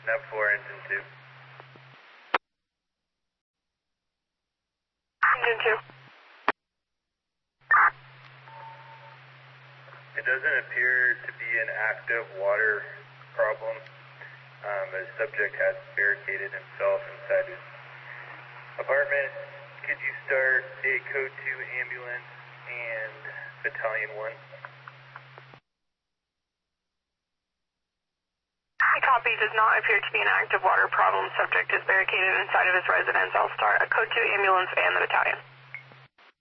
Nav 4, engine 2. Engine 2. It doesn't appear to be an active water problem. The subject has barricaded himself inside his apartment. Could you start a Code 2 ambulance and Battalion 1? Copy, does not appear to be an active water problem. Subject is barricaded inside of his residence. I'll start a Code 2 ambulance and the battalion.